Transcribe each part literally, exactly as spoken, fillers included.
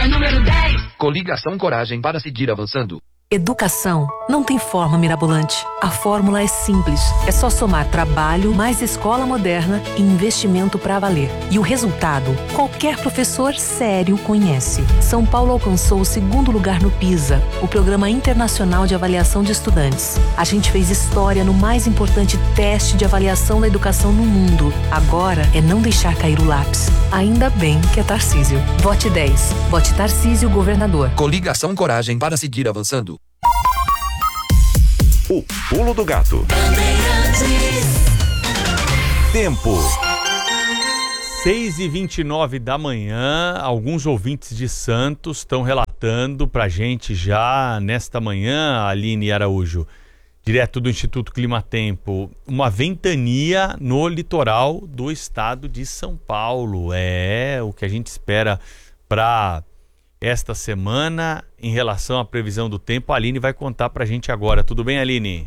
é número dez. Coligação Coragem para seguir avançando. Educação não tem forma mirabolante. A fórmula é simples. É só somar trabalho, mais escola moderna e investimento para valer. E o resultado, qualquer professor sério conhece. São Paulo alcançou o segundo lugar no PISA, o Programa Internacional de Avaliação de Estudantes. A gente fez história no mais importante teste de avaliação da educação no mundo. Agora é não deixar cair o lápis. Ainda bem que é Tarcísio. Vote dez. Vote Tarcísio, governador. Coligação Coragem para seguir avançando. O pulo do gato. Tempo. seis e vinte e nove da manhã, alguns ouvintes de Santos estão relatando pra gente já nesta manhã, Aline Araújo, direto do Instituto Climatempo, uma ventania no litoral do estado de São Paulo. É o que a gente espera para esta semana em relação à previsão do tempo. A Aline vai contar pra gente agora. Tudo bem, Aline?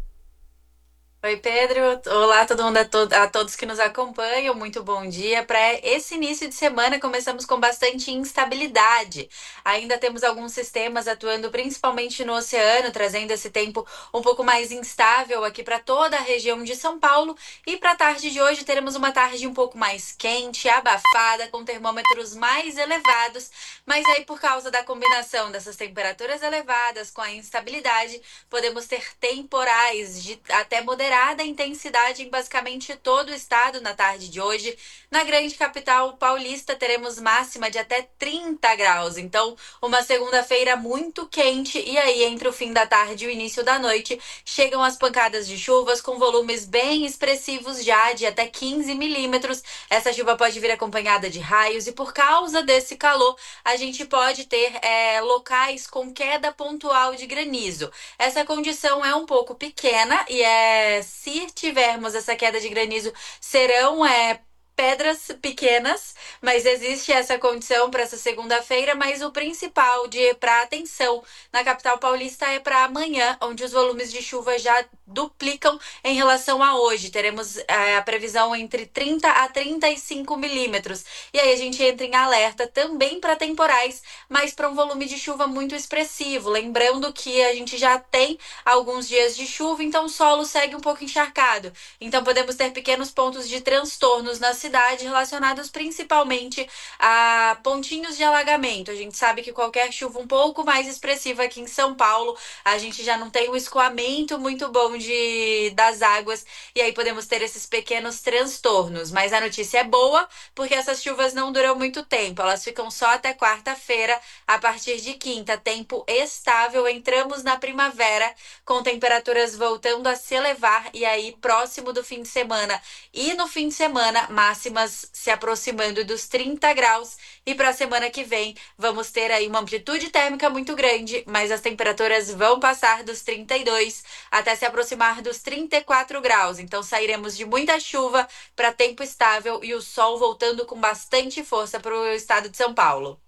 Oi, Pedro. Olá, todo mundo, a, to- a todos que nos acompanham. Muito bom dia. Para esse início de semana, começamos com bastante instabilidade. Ainda temos alguns sistemas atuando principalmente no oceano, trazendo esse tempo um pouco mais instável aqui para toda a região de São Paulo. E para a tarde de hoje, teremos uma tarde um pouco mais quente, abafada, com termômetros mais elevados. Mas aí, por causa da combinação dessas temperaturas elevadas com a instabilidade, podemos ter temporais de até moderados intensidade em basicamente todo o estado na tarde de hoje. Na grande capital paulista teremos máxima de até trinta graus, então uma segunda-feira muito quente, e aí entre o fim da tarde e o início da noite chegam as pancadas de chuvas com volumes bem expressivos já de até quinze milímetros. Essa chuva pode vir acompanhada de raios e por causa desse calor a gente pode ter é, locais com queda pontual de granizo. Essa condição é um pouco pequena e é se tivermos essa queda de granizo, serão é, pedras pequenas, mas existe essa condição para essa segunda-feira. Mas o principal de para atenção na capital paulista é para amanhã, onde os volumes de chuva já duplicam em relação a hoje. Teremos é, a previsão entre trinta a trinta e cinco milímetros. E aí a gente entra em alerta também para temporais, mas para um volume de chuva muito expressivo. Lembrando que a gente já tem alguns dias de chuva, então o solo segue um pouco encharcado. Então podemos ter pequenos pontos de transtornos na cidade relacionados principalmente a pontinhos de alagamento. A gente sabe que qualquer chuva um pouco mais expressiva aqui em São Paulo, a gente já não tem um escoamento muito bom de, das águas, e aí podemos ter esses pequenos transtornos. Mas a notícia é boa, porque essas chuvas não duram muito tempo, elas ficam só até quarta-feira. A partir de quinta, tempo estável, entramos na primavera, com temperaturas voltando a se elevar, e aí próximo do fim de semana e no fim de semana, máximas se aproximando dos trinta graus, e para a semana que vem vamos ter aí uma amplitude térmica muito grande, mas as temperaturas vão passar dos trinta e dois até se aproximar dos trinta e quatro graus. Então sairemos de muita chuva para tempo estável e o sol voltando com bastante força para o estado de São Paulo.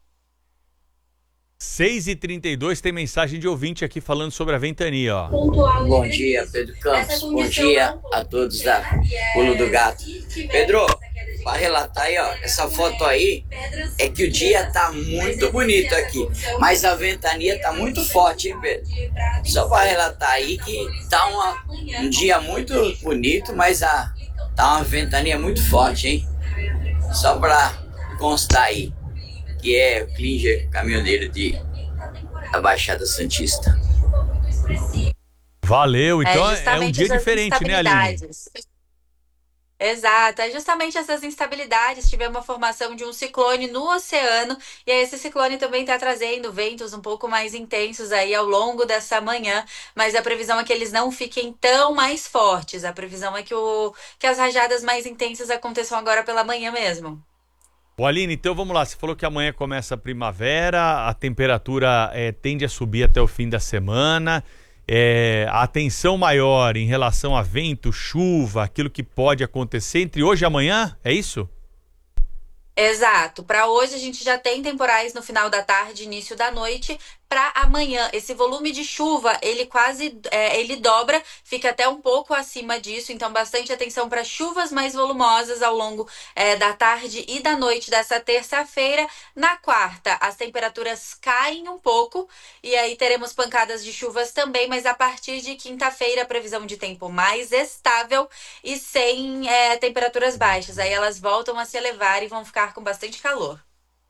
seis e trinta e dois, tem mensagem de ouvinte aqui falando sobre a ventania, ó. Bom dia, Pedro Campos. Bom dia a todos da Pulo do Gato. Pedro, para relatar aí, ó, essa foto aí é que o dia tá muito bonito aqui, mas a ventania tá muito forte, hein, Pedro? Só para relatar aí que tá uma, um dia muito bonito, mas a, tá uma ventania muito forte, hein? Só para constar aí, que é o Klinger, caminhoneiro de, da Baixada Santista. Valeu, então é, é um dia essas diferente, né, Aline? Exato, é justamente essas instabilidades. Tivemos uma formação de um ciclone no oceano, e aí esse ciclone também está trazendo ventos um pouco mais intensos aí ao longo dessa manhã, mas a previsão é que eles não fiquem tão mais fortes. A previsão é que, o, que as rajadas mais intensas aconteçam agora pela manhã mesmo. Ô Aline, então vamos lá, você falou que amanhã começa a primavera, a temperatura é, tende a subir até o fim da semana, é, a atenção maior em relação a vento, chuva, aquilo que pode acontecer entre hoje e amanhã, é isso? Exato. Para hoje a gente já tem temporais no final da tarde, início da noite, para amanhã. Esse volume de chuva, ele quase, é, ele dobra, fica até um pouco acima disso, então bastante atenção para chuvas mais volumosas ao longo é, da tarde e da noite dessa terça-feira. Na quarta, as temperaturas caem um pouco e aí teremos pancadas de chuvas também, mas a partir de quinta-feira, previsão de tempo mais estável e sem é, temperaturas baixas. Aí elas voltam a se elevar e vão ficar com bastante calor.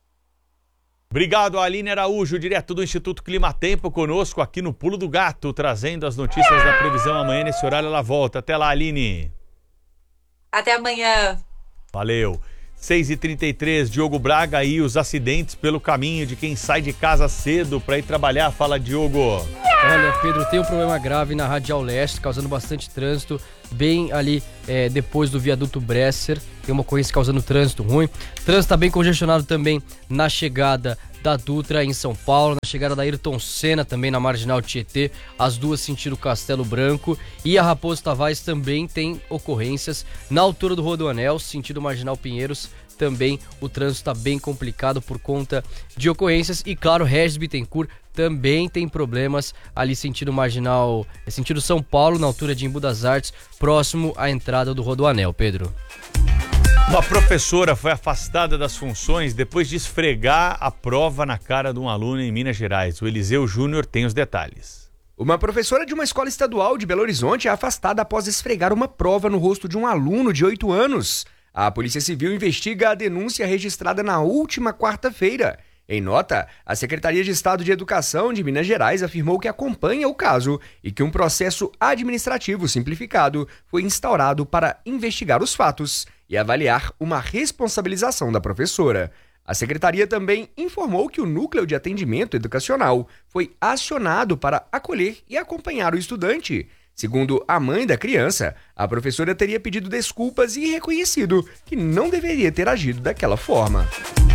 Obrigado, Aline Araújo, direto do Instituto Climatempo, conosco aqui no Pulo do Gato, trazendo as notícias da previsão. Amanhã, nesse horário, ela volta. Até lá, Aline. Até amanhã. Valeu. seis e trinta e três, Diogo Braga aí, os acidentes pelo caminho de quem sai de casa cedo para ir trabalhar. Fala, Diogo. Olha, Pedro, tem um problema grave na Radial Leste, causando bastante trânsito, bem ali é, depois do viaduto Bresser. Tem uma ocorrência causando trânsito ruim. Trânsito está bem congestionado também na chegada da Dutra em São Paulo, na chegada da Ayrton Senna também na Marginal Tietê, as duas sentido Castelo Branco, e a Raposo Tavares também tem ocorrências na altura do Rodoanel, sentido Marginal Pinheiros. Também o trânsito está bem complicado por conta de ocorrências. E claro, Regis Bittencourt também tem problemas ali sentido Marginal, sentido São Paulo, na altura de Embu das Artes, próximo à entrada do Rodoanel. Pedro. Uma professora foi afastada das funções depois de esfregar a prova na cara de um aluno em Minas Gerais. O Eliseu Júnior tem os detalhes. Uma professora de uma escola estadual de Belo Horizonte é afastada após esfregar uma prova no rosto de um aluno de oito anos. A Polícia Civil investiga a denúncia registrada na última quarta-feira. Em nota, a Secretaria de Estado de Educação de Minas Gerais afirmou que acompanha o caso e que um processo administrativo simplificado foi instaurado para investigar os fatos e avaliar uma responsabilização da professora. A secretaria também informou que o Núcleo de Atendimento Educacional foi acionado para acolher e acompanhar o estudante. Segundo a mãe da criança, a professora teria pedido desculpas e reconhecido que não deveria ter agido daquela forma.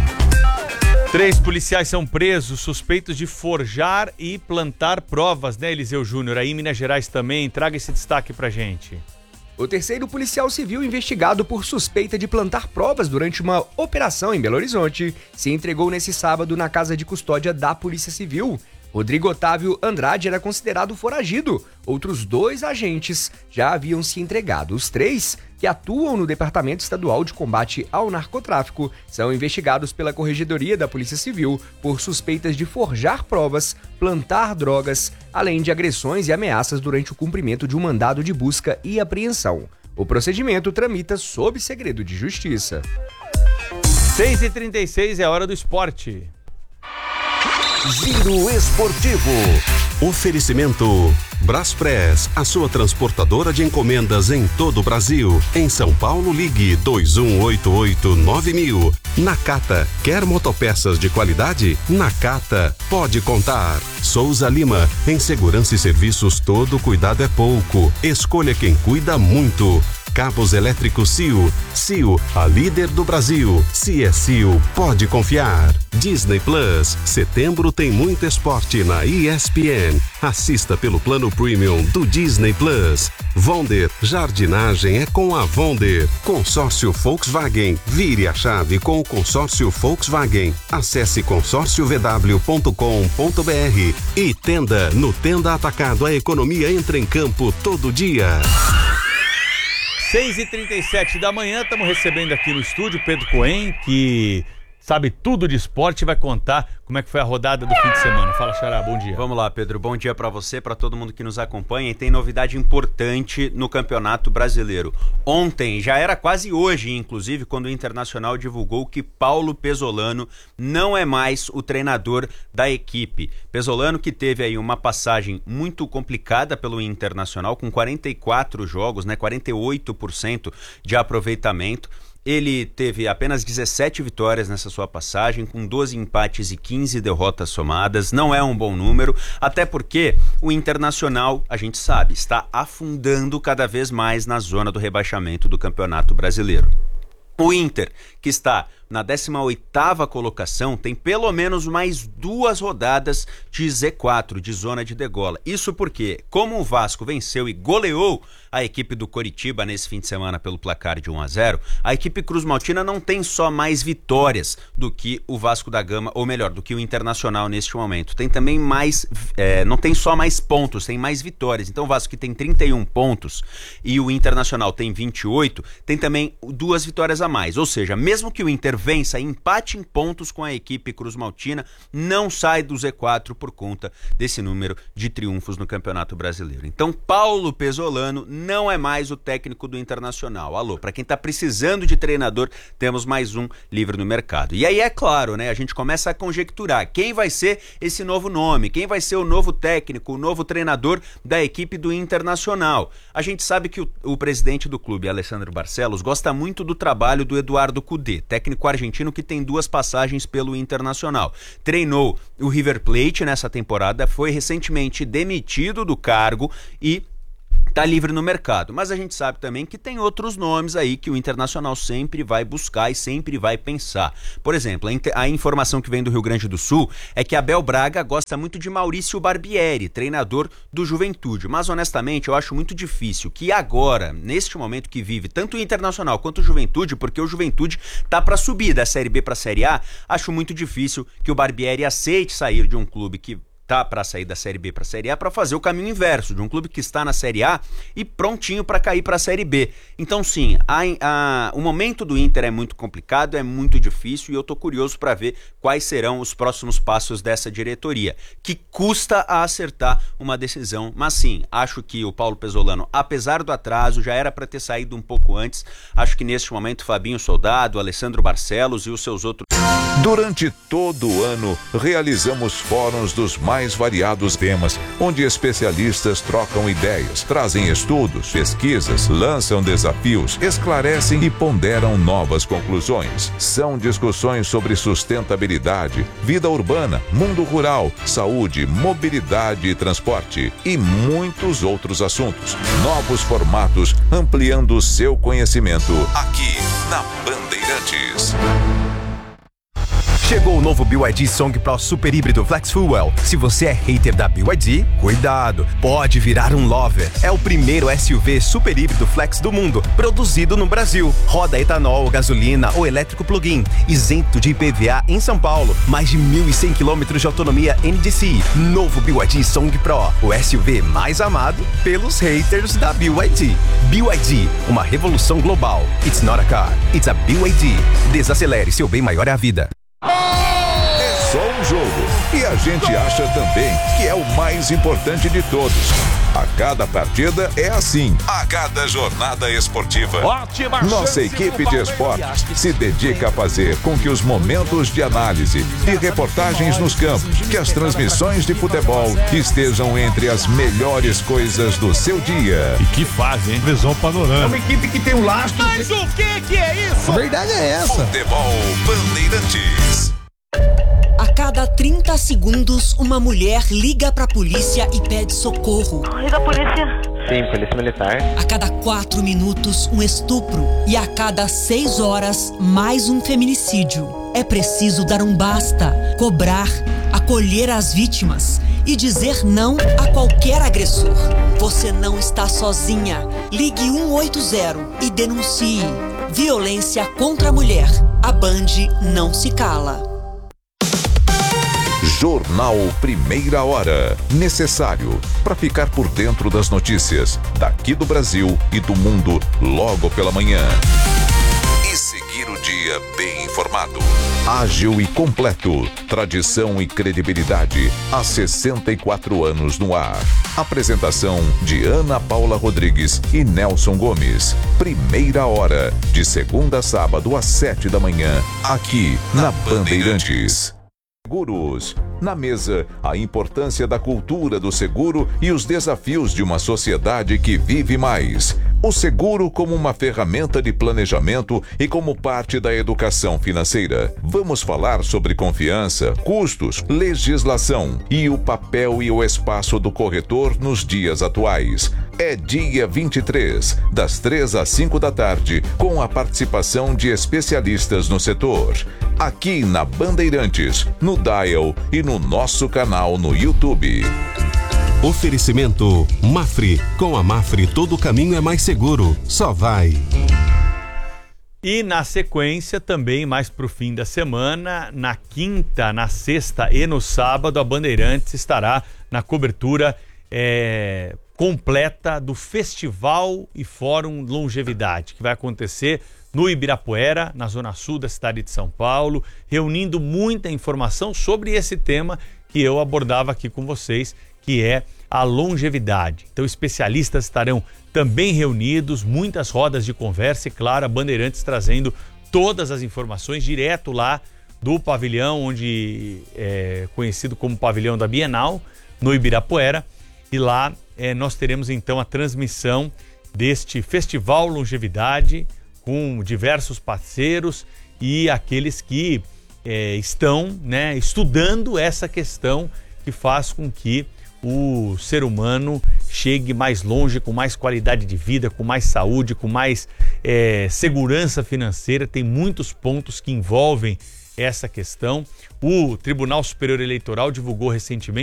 Três policiais são presos, suspeitos de forjar e plantar provas, né, Eliseu Júnior? Aí em Minas Gerais também, traga esse destaque pra gente. O terceiro policial civil investigado por suspeita de plantar provas durante uma operação em Belo Horizonte se entregou nesse sábado na casa de custódia da Polícia Civil. Rodrigo Otávio Andrade era considerado foragido. Outros dois agentes já haviam se entregado. Os três, que atuam no Departamento Estadual de Combate ao Narcotráfico, são investigados pela Corregedoria da Polícia Civil por suspeitas de forjar provas, plantar drogas, além de agressões e ameaças durante o cumprimento de um mandado de busca e apreensão. O procedimento tramita sob segredo de justiça. seis e trinta e seis é a hora do esporte. Giro Esportivo. Oferecimento Braspress, a sua transportadora de encomendas em todo o Brasil. Em São Paulo, ligue dois um oito oito nove mil. Nakata, quer motopeças de qualidade? Nakata, pode contar. Souza Lima, em segurança e serviços todo cuidado é pouco. Escolha quem cuida muito. Cabos elétricos C I O. C I O, a líder do Brasil. Se é C I O, pode confiar. Disney Plus, setembro tem muito esporte na E S P N. Assista pelo plano premium do Disney Plus. Vonder, jardinagem é com a Vonder. Consórcio Volkswagen, vire a chave com o consórcio Volkswagen. Acesse consórcio v w ponto com ponto b r. E Tenda, no Tenda Atacado, a economia entra em campo todo dia. seis e trinta e sete da manhã, estamos recebendo aqui no estúdio Pedro Cohen, que sabe tudo de esporte e vai contar como é que foi a rodada do fim de semana. Fala, Xará, bom dia. Vamos lá, Pedro, bom dia para você, para todo mundo que nos acompanha, e tem novidade importante no Campeonato Brasileiro. Ontem, já era quase hoje, inclusive, quando o Internacional divulgou que Paulo Pesolano não é mais o treinador da equipe. Pesolano, que teve aí uma passagem muito complicada pelo Internacional, com quarenta e quatro jogos, né, quarenta e oito por cento de aproveitamento. Ele teve apenas dezessete vitórias nessa sua passagem, com doze empates e quinze derrotas somadas. Não é um bom número, até porque o Internacional, a gente sabe, está afundando cada vez mais na zona do rebaixamento do Campeonato Brasileiro. O Inter, que está na décima oitava colocação, tem pelo menos mais duas rodadas de Z quatro, de zona de degola. Isso porque, como o Vasco venceu e goleou a equipe do Coritiba nesse fim de semana pelo placar de um a zero, a equipe cruzmaltina não tem só mais vitórias do que o Vasco da Gama, ou melhor, do que o Internacional neste momento. Tem também mais, é, não tem só mais pontos, tem mais vitórias. Então o Vasco, que tem trinta e um pontos e o Internacional tem vinte e oito, tem também duas vitórias a mais. Ou seja, mesmo que o Inter vença e empate em pontos com a equipe cruzmaltina, não sai do Z quatro por conta desse número de triunfos no Campeonato Brasileiro. Então Paulo Pesolano não é mais o técnico do Internacional. Alô, para quem tá precisando de treinador, temos mais um livre no mercado. E aí é claro, né, a gente começa a conjecturar quem vai ser esse novo nome, quem vai ser o novo técnico, o novo treinador da equipe do Internacional. A gente sabe que o, o presidente do clube, Alessandro Barcelos, gosta muito do trabalho do Eduardo Cudê, técnico argentino que tem duas passagens pelo Internacional. Treinou o River Plate nessa temporada, foi recentemente demitido do cargo e tá livre no mercado, mas a gente sabe também que tem outros nomes aí que o Internacional sempre vai buscar e sempre vai pensar. Por exemplo, a informação que vem do Rio Grande do Sul é que Abel Braga gosta muito de Maurício Barbieri, treinador do Juventude, mas honestamente eu acho muito difícil que agora, neste momento que vive tanto o Internacional quanto o Juventude, porque o Juventude tá para subir da Série B para a Série A, acho muito difícil que o Barbieri aceite sair de um clube que tá para sair da Série B para a Série A para fazer o caminho inverso, de um clube que está na Série A e prontinho para cair para a Série B. Então sim, a, a, o momento do Inter é muito complicado, é muito difícil e eu tô curioso para ver quais serão os próximos passos dessa diretoria, que custa a acertar uma decisão, mas sim, acho que o Paulo Pesolano, apesar do atraso, já era para ter saído um pouco antes. Acho que neste momento Fabinho Soldado, Alessandro Barcelos e os seus outros... Durante todo o ano, realizamos fóruns dos mais variados temas, onde especialistas trocam ideias, trazem estudos, pesquisas, lançam desafios, esclarecem e ponderam novas conclusões. São discussões sobre sustentabilidade, vida urbana, mundo rural, saúde, mobilidade e transporte e muitos outros assuntos. Novos formatos ampliando seu conhecimento aqui na Bandeirantes. Chegou o novo B Y D Song Pro Super Híbrido Flex Fuel. Se você é hater da B Y D, cuidado, pode virar um lover. É o primeiro S U V super híbrido flex do mundo, produzido no Brasil. Roda etanol, gasolina ou elétrico plug-in, isento de I P V A em São Paulo. Mais de mil e cem quilômetros de autonomia N D C I. Novo B Y D Song Pro, o S U V mais amado pelos haters da B Y D. B Y D, uma revolução global. It's not a car, it's a B Y D. Desacelere, seu bem maior é a vida. É só um jogo e a gente acha também que é o mais importante de todos. A cada partida é assim, a cada jornada esportiva. Ótima Nossa equipe de esportes se dedica a fazer com que os momentos de análise e reportagens nos campos, que as transmissões de futebol estejam entre as melhores coisas do seu dia. E que fazem, hein? Visão panorâmica. É uma equipe que tem um lastro. Mas o que que é isso? A verdade é essa. Futebol Bandeirantes. A cada trinta segundos, uma mulher liga pra polícia e pede socorro. Liga a polícia. Sim, polícia militar. A cada quatro minutos, um estupro. E a cada seis horas, mais um feminicídio. É preciso dar um basta, cobrar, acolher as vítimas e dizer não a qualquer agressor. Você não está sozinha. Ligue um oito zero e denuncie. Violência contra a mulher. A Band não se cala. Jornal Primeira Hora. Necessário para ficar por dentro das notícias daqui do Brasil e do mundo logo pela manhã. E seguir o dia bem informado. Ágil e completo. Tradição e credibilidade. Há sessenta e quatro anos no ar. Apresentação de Ana Paula Rodrigues e Nelson Gomes. Primeira Hora. De segunda a sábado às sete da manhã. Aqui na Bandeirantes. Seguros. Na mesa, a importância da cultura do seguro e os desafios de uma sociedade que vive mais. O seguro como uma ferramenta de planejamento e como parte da educação financeira. Vamos falar sobre confiança, custos, legislação e o papel e o espaço do corretor nos dias atuais. É dia vinte e três, das três às cinco da tarde, com a participação de especialistas no setor. Aqui na Bandeirantes, no Dial e no nosso canal no YouTube. Oferecimento Mafre. Com a Mafre todo caminho é mais seguro. Só vai. E na sequência, também mais para o fim da semana, na quinta, na sexta e no sábado, a Bandeirantes estará na cobertura é, completa do Festival e Fórum Longevidade, que vai acontecer no Ibirapuera, na zona sul da cidade de São Paulo, reunindo muita informação sobre esse tema que eu abordava aqui com vocês, que é a longevidade. Então, especialistas estarão também reunidos, muitas rodas de conversa e, claro, a Bandeirantes trazendo todas as informações direto lá do pavilhão, onde é conhecido como pavilhão da Bienal, no Ibirapuera. E lá é, nós teremos, então, a transmissão deste Festival Longevidade com diversos parceiros e aqueles que é, estão, né, estudando essa questão que faz com que o ser humano chegue mais longe, com mais qualidade de vida, com mais saúde, com mais é, segurança financeira. Tem muitos pontos que envolvem essa questão. O Tribunal Superior Eleitoral divulgou recentemente